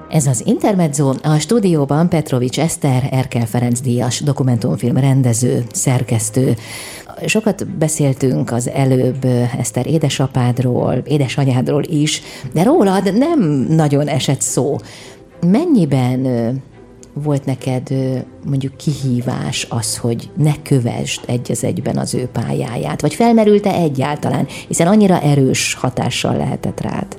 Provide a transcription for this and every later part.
Ez az Intermezzo, a stúdióban Petrovics Eszter, Erkel Ferenc díjas dokumentumfilm rendező, szerkesztő. Sokat beszéltünk az előbb Eszter édesapádról, édesanyádról is, de rólad nem nagyon esett szó. Mennyiben volt neked mondjuk kihívás az, hogy ne kövesd egy az egyben az ő pályáját? Vagy felmerült-e egyáltalán, hiszen annyira erős hatással lehetett rád?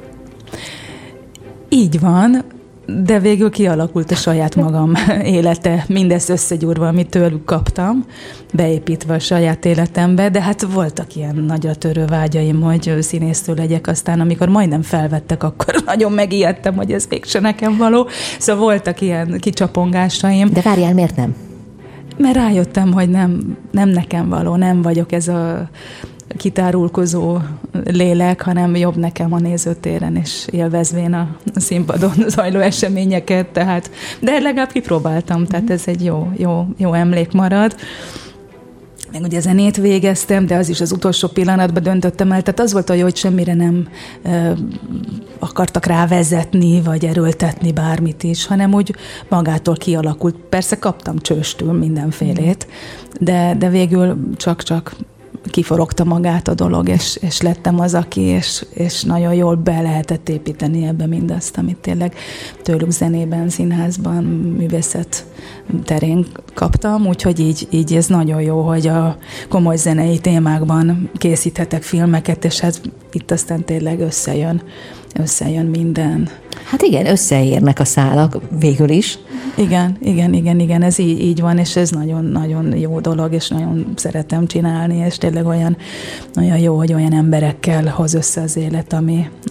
Így van, de végül kialakult a saját magam élete, mindezt összegyúrva, amit tőlük kaptam, beépítve a saját életembe, de hát voltak ilyen nagyra törő vágyaim, hogy színésztő legyek, aztán amikor majdnem felvettek, akkor nagyon megijedtem, hogy ez mégse nekem való. Szóval voltak ilyen kicsapongásaim. De várjál, miért nem? Mert rájöttem, hogy nem nekem való, nem vagyok ez a kitárulkozó lélek, hanem jobb nekem a nézőtéren, és élvezvén a színpadon zajló eseményeket, tehát, de legalább kipróbáltam, tehát ez egy jó emlék marad. Meg ugye zenét végeztem, de az is az utolsó pillanatban döntöttem el, tehát az volt a jó, hogy semmire nem akartak rávezetni, vagy erőltetni bármit is, hanem úgy magától kialakult. Persze kaptam csőstül mindenfélét, de végül csak kiforogta magát a dolog, és lettem az, aki, és nagyon jól be lehetett építeni ebbe mindazt, amit tényleg tőlük zenében, színházban, művészet terén kaptam, úgyhogy így ez nagyon jó, hogy a komoly zenei témákban készíthetek filmeket, és hát itt aztán tényleg összejön minden. Hát igen, összeérnek a szálak végül is. Igen, ez így van, és ez nagyon jó dolog, és nagyon szeretem csinálni, és tényleg olyan jó, hogy olyan emberekkel hoz össze az élet, ami